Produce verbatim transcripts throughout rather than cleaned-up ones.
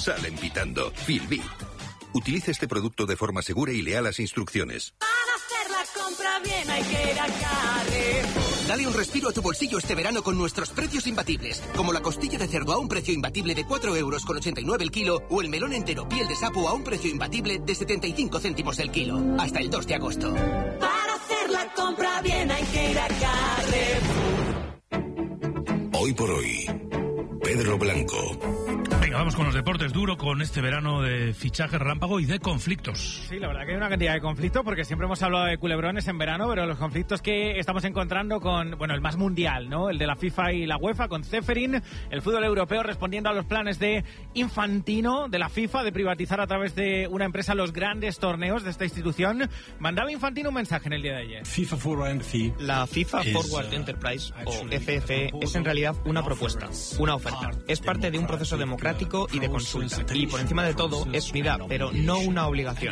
salen pitando. Filbit. Utilice este producto de forma segura y lea las instrucciones. Para hacer la compra bien hay que ir a Carrefour. Dale un respiro a tu bolsillo este verano con nuestros precios imbatibles, como la costilla de cerdo a un precio imbatible de cuatro euros con ochenta y nueve el kilo o el melón entero piel de sapo a un precio imbatible de setenta y cinco céntimos el kilo. Hasta el dos de agosto. Para hacer la compra bien hay que ir a Carrefour. Hoy por hoy, Pedro Blanco. Venga, vamos con los deportes duro, con este verano de fichaje relámpago y de conflictos. Sí, la verdad que hay una cantidad de conflictos, porque siempre hemos hablado de culebrones en verano, pero los conflictos que estamos encontrando con, bueno, el más mundial, ¿no? El de la FIFA y la UEFA, con Ceferin, el fútbol europeo respondiendo a los planes de Infantino, de la FIFA, de privatizar a través de una empresa los grandes torneos de esta institución. Mandaba Infantino un mensaje en el día de ayer. FIFA Forward La FIFA Forward Enterprise, o F F E, es en realidad una propuesta, una oferta. Es parte de un proceso democrático y de consulta. Y por encima de todo, es unidad, pero no una obligación.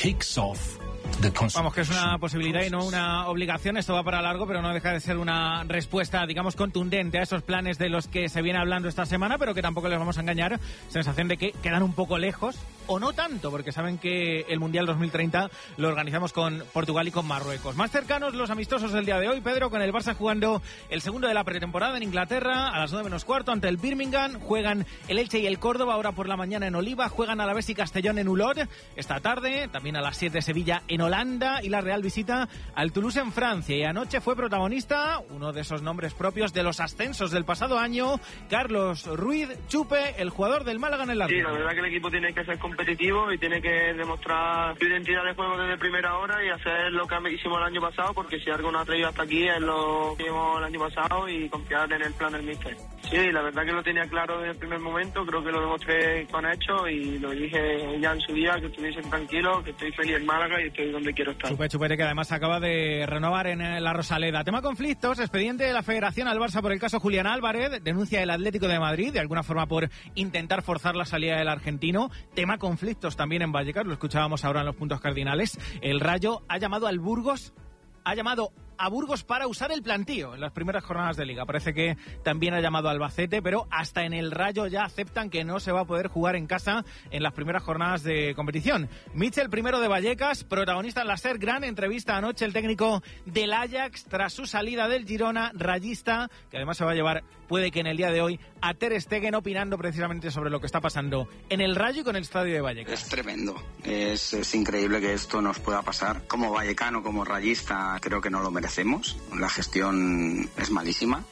Vamos, que es una posibilidad y no una obligación. Esto va para largo, pero no deja de ser una respuesta, digamos, contundente a esos planes de los que se viene hablando esta semana, pero que tampoco les vamos a engañar. Sensación de que quedan un poco lejos, o no tanto, porque saben que el Mundial dos mil treinta lo organizamos con Portugal y con Marruecos. Más cercanos los amistosos del día de hoy, Pedro, con el Barça jugando el segundo de la pretemporada en Inglaterra, a las nueve menos cuarto ante el Birmingham. Juegan el Elche y el Córdoba ahora por la mañana en Oliva. Juegan Alavés y Castellón en Ulor esta tarde. También a las siete Sevilla en Holanda, y la Real visita al Toulouse en Francia. Y anoche fue protagonista uno de esos nombres propios de los ascensos del pasado año, Carlos Ruiz Chupe, el jugador del Málaga en el Arco. Sí, la verdad que el equipo tiene que ser competitivo y tiene que demostrar su identidad de juego desde primera hora y hacer lo que hicimos el año pasado, porque si algo nos ha traído hasta aquí es lo que hicimos el año pasado y confiar en el plan del míster. Sí, la verdad que lo tenía claro desde el primer momento, creo que lo demostré con hechos y lo dije ya en su día, que estuviesen tranquilos, que estoy feliz en Málaga y estoy donde quiero estar. Chupe Chupete, que además acaba de renovar en la Rosaleda. Tema conflictos, expediente de la Federación al Barça por el caso Julián Álvarez, denuncia el Atlético de Madrid, de alguna forma por intentar forzar la salida del argentino. Tema conflictos también en Vallecas, lo escuchábamos ahora en los puntos cardinales. El Rayo ha llamado al Burgos, ha llamado a Burgos para usar el plantío en las primeras jornadas de Liga. Parece que también ha llamado a Albacete, pero hasta en el Rayo ya aceptan que no se va a poder jugar en casa en las primeras jornadas de competición. Mitchell, primero de Vallecas, protagonista en la SER, gran entrevista anoche el técnico del Ajax tras su salida del Girona, rayista, que además se va a llevar, puede que en el día de hoy, a Ter Stegen, opinando precisamente sobre lo que está pasando en el Rayo y con el estadio de Vallecas. Es tremendo, es, es increíble que esto nos pueda pasar. Como vallecano, como rayista, creo que no lo merece. La gestión es malísima,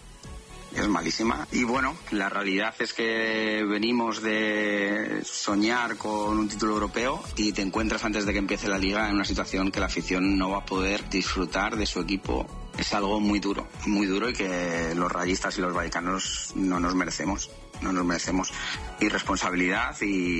es malísima. Y bueno, la realidad es que venimos de soñar con un título europeo y te encuentras antes de que empiece la Liga en una situación que la afición no va a poder disfrutar de su equipo. Es algo muy duro, muy duro y que los rayistas y los vallecanos no nos merecemos. No nos merecemos irresponsabilidad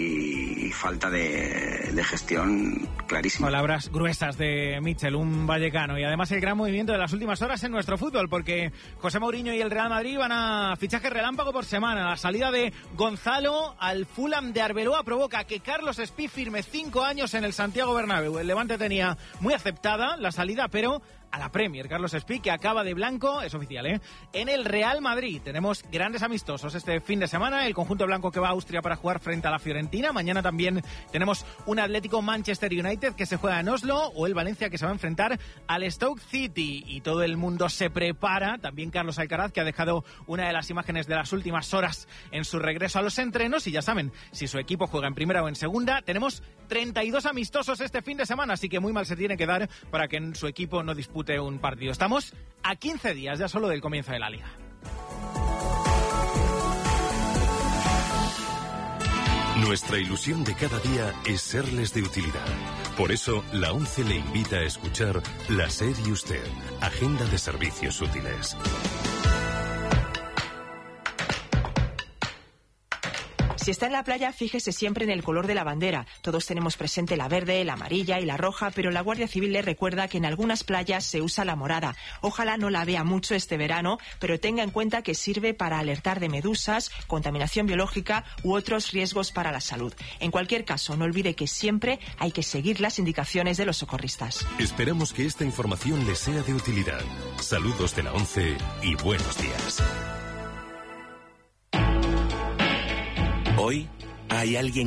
y falta de, de gestión clarísima. Palabras gruesas de Mitchell, un vallecano, y además el gran movimiento de las últimas horas en nuestro fútbol, porque José Mourinho y el Real Madrid van a fichaje relámpago por semana. La salida de Gonzalo al Fulham de Arbeloa provoca que Carlos Espí firme cinco años en el Santiago Bernabéu. El Levante tenía muy aceptada la salida, pero a la Premier. Carlos Espí, que acaba de blanco, es oficial, ¿eh? En el Real Madrid tenemos grandes amistosos este fin de semana. El conjunto blanco que va a Austria para jugar frente a la Fiorentina. Mañana también tenemos un Atlético Manchester United que se juega en Oslo, o el Valencia que se va a enfrentar al Stoke City. Y todo el mundo se prepara. También Carlos Alcaraz, que ha dejado una de las imágenes de las últimas horas en su regreso a los entrenos. Y ya saben, si su equipo juega en primera o en segunda, tenemos treinta y dos amistosos este fin de semana, así que muy mal se tiene que dar para que en su equipo no dispute un partido. Estamos a quince días ya solo del comienzo de la Liga. Nuestra ilusión de cada día es serles de utilidad. Por eso, la ONCE le invita a escuchar La SER y Usted, Agenda de Servicios Útiles. Si está en la playa, fíjese siempre en el color de la bandera. Todos tenemos presente la verde, la amarilla y la roja, pero la Guardia Civil le recuerda que en algunas playas se usa la morada. Ojalá no la vea mucho este verano, pero tenga en cuenta que sirve para alertar de medusas, contaminación biológica u otros riesgos para la salud. En cualquier caso, no olvide que siempre hay que seguir las indicaciones de los socorristas. Esperamos que esta información les sea de utilidad. Saludos de la ONCE y buenos días. Hoy hay alguien